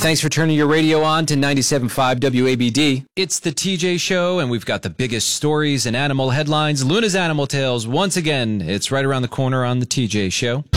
Thanks for turning your radio on to 97.5 WABD. It's the TJ Show, and we've got the biggest stories and animal headlines. Luna's Animal Tales, once again. It's right around the corner on the TJ Show.